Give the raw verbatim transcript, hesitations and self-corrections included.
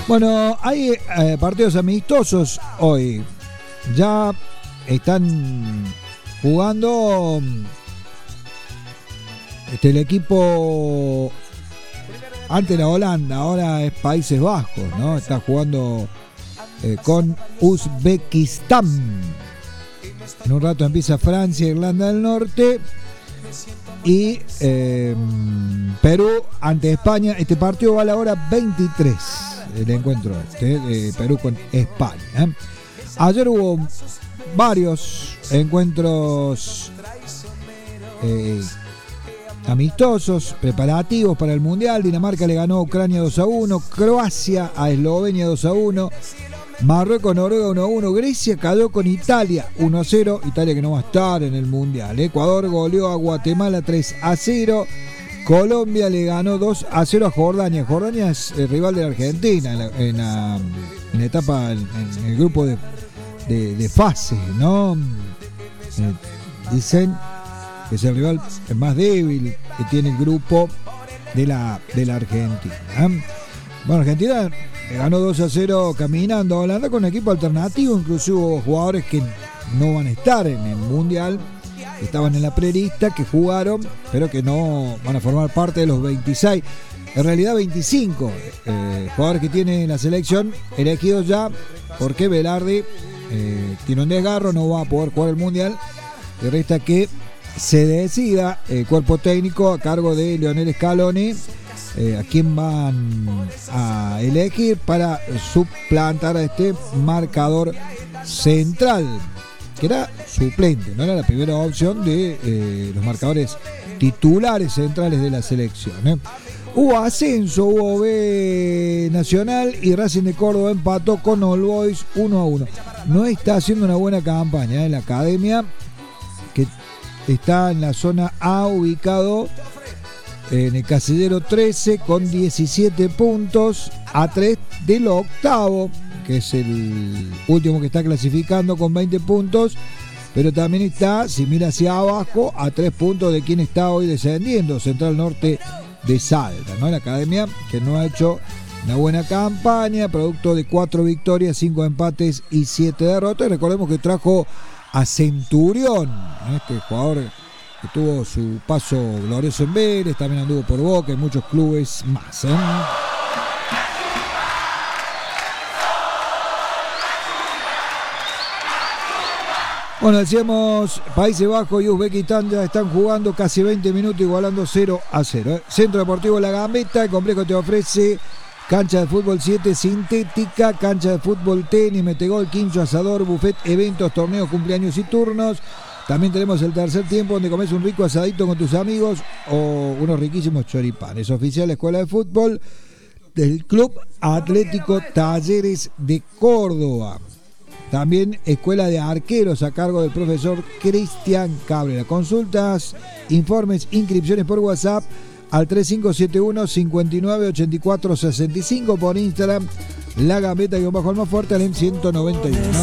Bueno, hay eh, partidos amistosos hoy. Ya están jugando este, el equipo ante la Holanda, ahora es Países Bajos, ¿no? Está jugando eh, con Uzbekistán. En un rato empieza Francia, Irlanda del Norte y eh, Perú ante España. Este partido va a la hora veintitrés, el encuentro este, de Perú con España. ¿eh? Ayer hubo varios encuentros eh, amistosos, preparativos para el Mundial. Dinamarca le ganó a Ucrania dos a uno, Croacia a Eslovenia dos a uno, Marruecos, Noruega uno a uno, Grecia cayó con Italia uno a cero, Italia que no va a estar en el Mundial. Ecuador goleó a Guatemala tres a cero, Colombia le ganó dos a cero a Jordania. Jordania es el rival de la Argentina en la, en la, en la etapa, en, en el grupo de, de, de fase, ¿no? Eh, dicen que es el rival más débil que tiene el grupo de la, de la Argentina. ¿eh? Bueno, Argentina ganó dos a cero caminando a Holanda con un equipo alternativo, incluso hubo jugadores que no van a estar en el Mundial, que estaban en la prelista, que jugaron, pero que no van a formar parte de los veintiséis, en realidad veinticinco eh, jugadores que tiene la selección elegidos ya, porque Velarde eh, tiene un desgarro, no va a poder jugar el Mundial, y resta que se decida el cuerpo técnico a cargo de Lionel Scaloni eh, a quién van a elegir para suplantar a este marcador central, que era suplente, no era la primera opción de eh, los marcadores titulares centrales de la selección. ¿eh? Hubo ascenso, hubo B Nacional y Racing de Córdoba empató con All Boys uno a uno. No está haciendo una buena campaña en ¿eh? la academia, que está en la zona A, ubicado en el casillero trece con diecisiete puntos, a tres del octavo, que es el último que está clasificando con veinte puntos, pero también está, si mira hacia abajo, a tres puntos de quien está hoy descendiendo, Central Norte de Salta, ¿no? La academia que no ha hecho una buena campaña, producto de cuatro victorias, cinco empates y siete derrotas. Y recordemos que trajo a Centurión, este jugador que tuvo su paso glorioso en Vélez, también anduvo por Boca y muchos clubes más. ¿eh? Bueno, decíamos, Países Bajos y Uzbekistán ya están jugando casi veinte minutos, igualando cero a cero. ¿eh? Centro Deportivo La Gambeta, el complejo te ofrece cancha de fútbol siete sintética, cancha de fútbol tenis, metegol, quincho, asador, buffet, eventos, torneos, cumpleaños y turnos. También tenemos el tercer tiempo donde comes un rico asadito con tus amigos o unos riquísimos choripanes. Oficial Escuela de Fútbol del Club Atlético Talleres de Córdoba. También Escuela de Arqueros a cargo del profesor Cristian Cabrera. Consultas, informes, inscripciones por WhatsApp al tres cinco siete uno, cinco nueve ocho cuatro seis cinco, por Instagram La Gambeta-Almafuerte al ciento noventa y uno.